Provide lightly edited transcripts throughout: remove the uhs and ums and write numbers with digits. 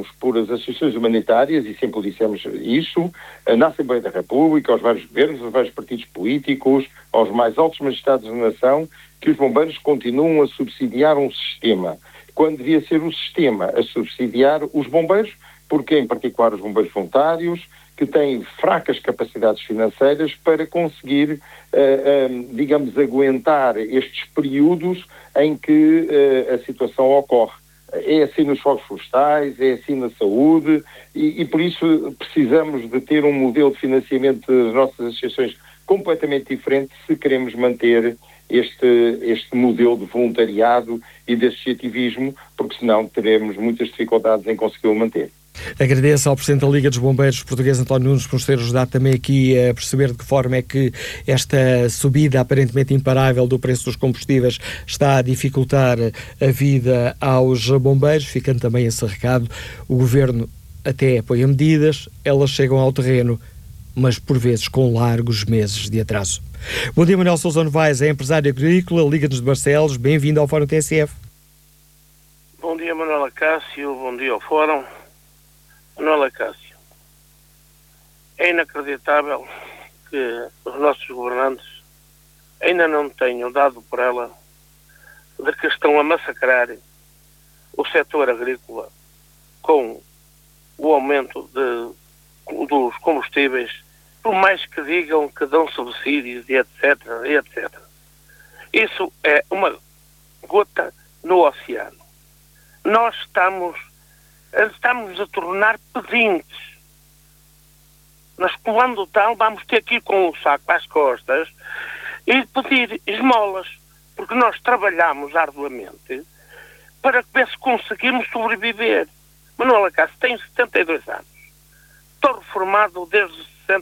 lutamos por as associações humanitárias, e sempre dissemos isso, na Assembleia da República, aos vários governos, aos vários partidos políticos, aos mais altos magistrados da nação, que os bombeiros continuam a subsidiar um sistema, quando devia ser o sistema a subsidiar os bombeiros, porque em particular os bombeiros voluntários, que têm fracas capacidades financeiras para conseguir, digamos, aguentar estes períodos em que a situação ocorre. É assim nos fogos florestais, é assim na saúde, e por isso precisamos de ter um modelo de financiamento das nossas associações completamente diferente se queremos manter este modelo de voluntariado e de associativismo, porque senão teremos muitas dificuldades em consegui-lo manter. Agradeço ao Presidente da Liga dos Bombeiros Portugueses, António Nunes, por nos ter ajudado também aqui a perceber de que forma é que esta subida aparentemente imparável do preço dos combustíveis está a dificultar a vida aos bombeiros, ficando também esse recado. O Governo até apoia medidas, elas chegam ao terreno, mas por vezes com largos meses de atraso. Bom dia, Manuel Sousa Novaes, é empresário agrícola, Liga-nos de Barcelos, bem-vindo ao Fórum TSF. Bom dia, Manuel Acácio, bom dia ao Fórum. Manuel Acácio, é inacreditável que os nossos governantes ainda não tenham dado por ela de que estão a massacrar o setor agrícola com o aumento dos combustíveis, por mais que digam que dão subsídios e etc, e etc. Isso é uma gota no oceano. Nós estamos a tornar pedintes. Nós, quando tal, vamos ter que ir com o saco às costas e pedir esmolas, porque nós trabalhamos arduamente para ver se conseguimos sobreviver. Manuel Acácio, tenho 72 anos. Estou reformado desde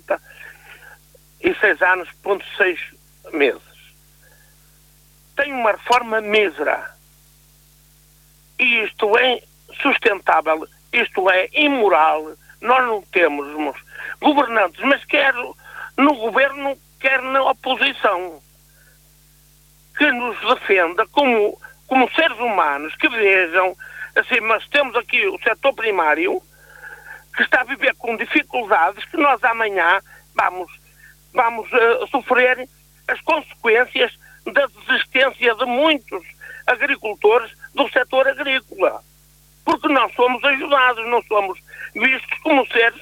66 anos, ponto 6 meses. Tenho uma reforma mísera. E isto é sustentável, isto é imoral. Nós não temos governantes, mas quer no governo, quer na oposição, que nos defenda como seres humanos, que vejam, assim, mas temos aqui o setor primário, que está a viver com dificuldades, que nós amanhã vamos sofrer as consequências da desistência de muitos agricultores do setor agrícola. Porque não somos ajudados, não somos vistos como seres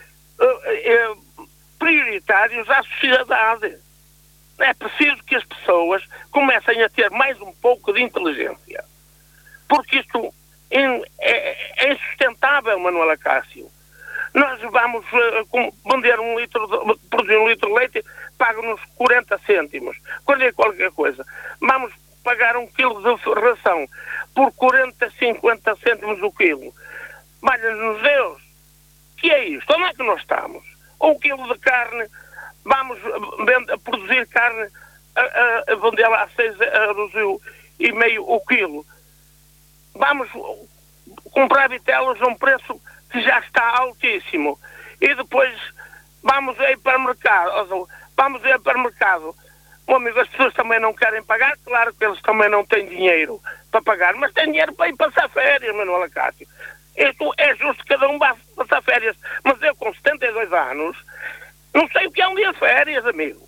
prioritários à sociedade. É preciso que as pessoas comecem a ter mais um pouco de inteligência. Porque isto é insustentável, Manuel Acácio. Nós vamos vender produzir um litro de leite, pagam-nos 40 cêntimos, qualquer coisa. Vamos pagar 1 quilo de ração por 40, 50 cêntimos o quilo. Valha-nos Deus, que é isto? Onde é que nós estamos? 1 quilo de carne, vamos produzir carne, a vendê-la a 6,5 € o quilo. Vamos comprar vitelas a um preço que já está altíssimo. E depois vamos ir para o mercado. Meu amigo, as pessoas também não querem pagar, claro que eles também não têm dinheiro para pagar, mas têm dinheiro para ir passar férias, Manuel Acácio. Isto é justo que cada um vá passar férias, mas eu com 72 anos não sei o que é um dia de férias, amigo.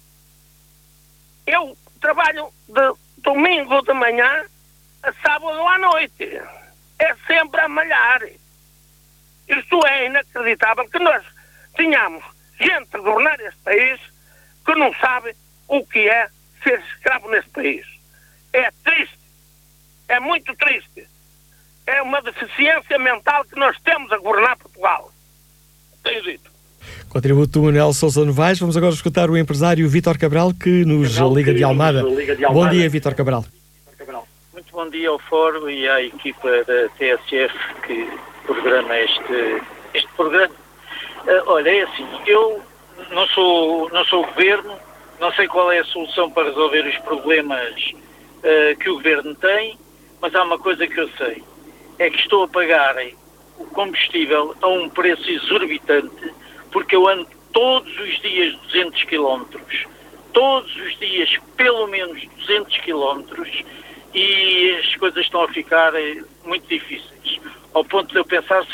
Eu trabalho de domingo de manhã a sábado à noite. É sempre a malhar. Isto é inacreditável que nós tenhamos gente a governar este país que não sabe o que é ser escravo neste país. É triste. É muito triste. É uma deficiência mental que nós temos a governar Portugal. Tenho dito. Contributo do Manuel Sousa Novaes. Vamos agora escutar o empresário Vítor Cabral, que nos liga de Almada. Bom dia, Vítor Cabral. Muito bom dia ao Fórum e à equipa da TSF que programa este programa. Olha, é assim, eu não sou governo, não sei qual é a solução para resolver os problemas que o governo tem, mas há uma coisa que eu sei, é que estou a pagar o combustível a um preço exorbitante, porque eu ando todos os dias 200 km, todos os dias pelo menos 200 km, e as coisas estão a ficar muito difíceis, ao ponto de eu pensar se